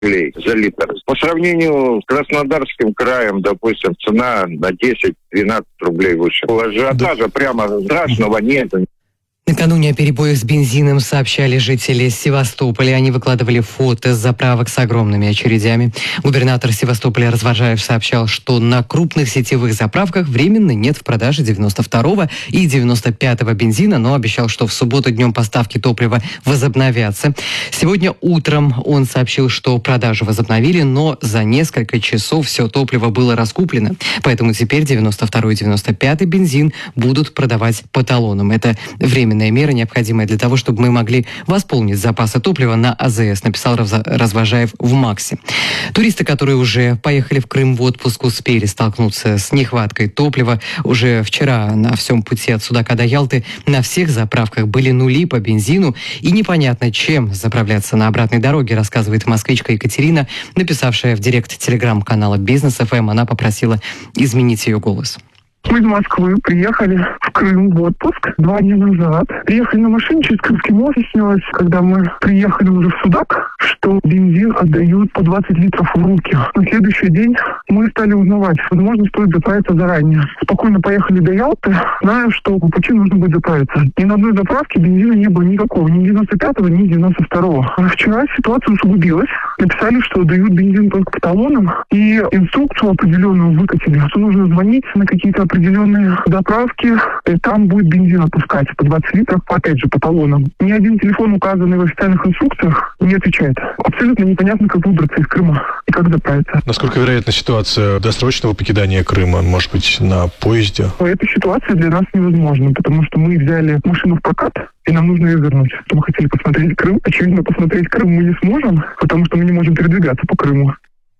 рублей за литр. По сравнению с Краснодарским краем, допустим, цена на 10-12 рублей выше. Ажиотажа прямо страшного нет. Накануне о перебоях с бензином сообщали жители Севастополя. Они выкладывали фото с заправок с огромными очередями. Губернатор Севастополя Развожаев сообщал, что на крупных сетевых заправках временно нет в продаже 92-го и 95-го бензина, но обещал, что в субботу днем поставки топлива возобновятся. Сегодня утром он сообщил, что продажи возобновили, но за несколько часов все топливо было раскуплено. Поэтому теперь 92-й и 95-й бензин будут продавать по талонам. Это временная мера, необходимая для того, чтобы мы могли восполнить запасы топлива на АЗС, написал Развожаев в МАКСе. Туристы, которые уже поехали в Крым в отпуск, успели столкнуться с нехваткой топлива. Уже вчера на всем пути от Судака до Ялты на всех заправках были нули по бензину, и непонятно, чем заправляться на обратной дороге, рассказывает москвичка Екатерина, написавшая в директ телеграм-канала Бизнес ФМ. Она попросила изменить ее голос. Мы из Москвы приехали в Крым в отпуск 2 дня назад. Приехали на машине через Крымский мост. Выяснилось, когда мы приехали уже в Судак, что бензин отдают по 20 литров в руки. На следующий день мы стали узнавать, возможно, стоит заправиться заранее. Спокойно поехали до Ялты, зная, что по пути нужно будет заправиться. Ни на одной заправке бензина не было никакого, ни 95-го, ни 92-го. А вчера ситуация усугубилась. Написали, что дают бензин только по талонам, и инструкцию определенную выкатили, что нужно звонить на какие-то определенные заправки, и там будет бензин отпускать по 20 литров, опять же, по талонам. Ни один телефон, указанный в официальных инструкциях, не отвечает. Абсолютно непонятно, как выбраться из Крыма и как заправиться. Насколько вероятна ситуация досрочного покидания Крыма, может быть, на поезде? Эта ситуация для нас невозможна, потому что мы взяли машину в прокат, и нам нужно ее вернуть. Мы хотели посмотреть Крым. Очевидно, посмотреть Крым мы не сможем, потому что мы не можем передвигаться по Крыму.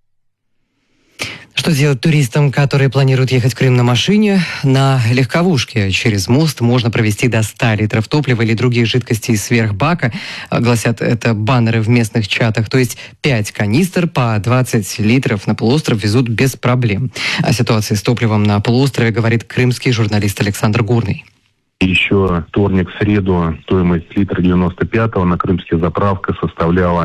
Что делать туристам, которые планируют ехать в Крым на машине? На легковушке через мост можно провести до 100 литров топлива или других жидкостей сверх бака. Гласят это баннеры в местных чатах. То есть 5 канистр по 20 литров на полуостров везут без проблем. О ситуации с топливом на полуострове говорит крымский журналист Александр Гурный. Еще вторник, среду стоимость литра 95-го на крымских заправках составляла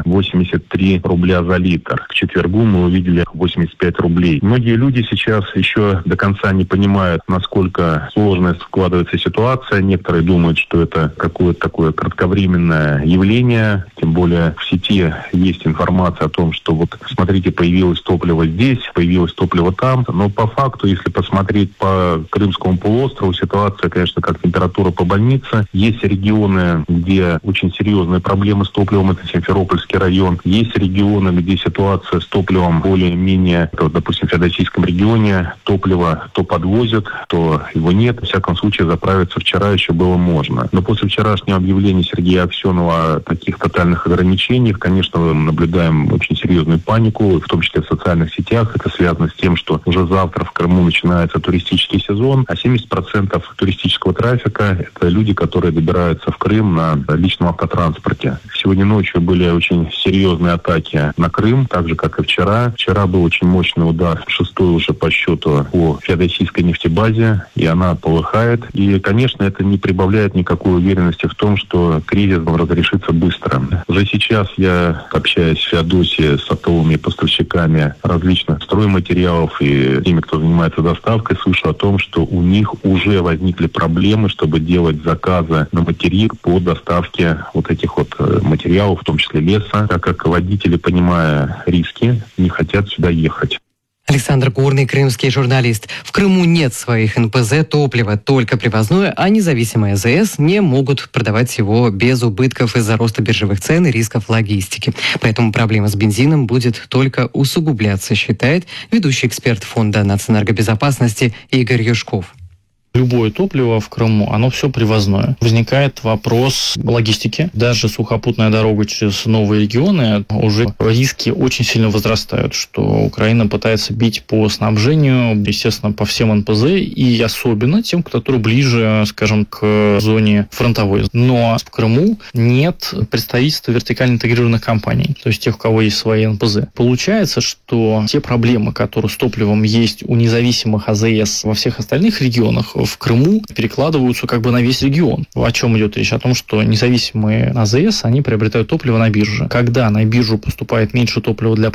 83 рубля за литр. К четвергу мы увидели 85 рублей. Многие люди сейчас еще до конца не понимают, насколько сложная складывается ситуация. Некоторые думают, что это какое-то такое кратковременное явление. Тем более в сети есть информация о том, что вот смотрите, появилось топливо здесь, появилось топливо там. Но по факту, если посмотреть по Крымскому полуострову, ситуация, конечно, как температура по больнице. Есть регионы, где очень серьезные проблемы с топливом, это Симферопольский район. Есть регионы, где ситуация с топливом более-менее, допустим, в Феодосийском регионе топливо то подвозят, то его нет. В всяком случае, заправиться вчера еще было можно. Но после вчерашнего объявления Сергея Аксенова о таких тотальных ограничениях, конечно, мы наблюдаем очень серьезную панику, в том числе в социальных сетях. Это связано с тем, что уже завтра в Крыму начинается туристический сезон, а 70% туристического трафика это люди, которые добираются в Крым на личном автотранспорте. Сегодня ночью были очень серьезные атаки на Крым, так же, как и вчера. Вчера был очень мощный удар, 6-й уже по счету по Феодосийской нефтебазе, и она полыхает. И, конечно, это не прибавляет никакой уверенности в том, что кризис разрешится быстро. Уже сейчас я общаюсь в Феодосии с оптовыми поставщиками различных стройматериалов и теми, кто занимается доставкой, слышу о том, что у них уже возникли проблемы, чтобы делать заказы на материк по доставке вот этих вот материалов, в том числе леса, так как водители, понимая риски, не хотят сюда ехать. Александр Гурный, крымский журналист. В Крыму нет своих НПЗ, топлива только привозное, а независимые АЗС не могут продавать его без убытков из-за роста биржевых цен и рисков логистики. Поэтому проблема с бензином будет только усугубляться, считает ведущий эксперт Фонда нацэнергобезопасности Игорь Юшков. Любое топливо в Крыму, оно все привозное. Возникает вопрос логистики. Даже сухопутная дорога через новые регионы, уже риски очень сильно возрастают, что Украина пытается бить по снабжению, естественно, по всем НПЗ, и особенно тем, которые ближе, скажем, к зоне фронтовой. Но в Крыму нет представительства вертикально интегрированных компаний, то есть тех, у кого есть свои НПЗ. Получается, что те проблемы, которые с топливом есть у независимых АЗС во всех остальных регионах, в Крыму перекладываются как бы на весь регион. О чем идет речь? О том, что независимые АЗС, они приобретают топливо на бирже. Когда на биржу поступает меньше топлива для